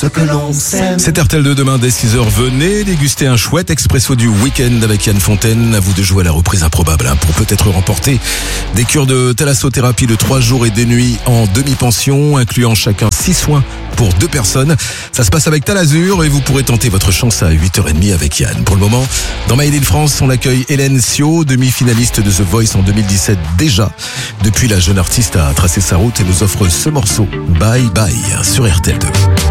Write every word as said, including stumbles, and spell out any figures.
ce que l'on sait. C'est R T L deux demain dès six heures. Venez déguster un chouette expresso du week-end avec Yann Fontaine. À vous de jouer à la reprise improbable hein, pour peut-être remporter des cures de thalassothérapie de trois jours et des nuits en demi-pension, incluant chacun six soins pour deux personnes. Ça se passe avec Talazur et vous pourrez tenter votre chance à huit heures trente avec Yann. Pour le moment, dans Made in France, on accueille Hélène Sio, demi-finaliste de The Voice en deux mille dix-sept déjà. Depuis, la jeune artiste a tracé sa route et nous offre ce morceau Bye Bye sur R T L deux.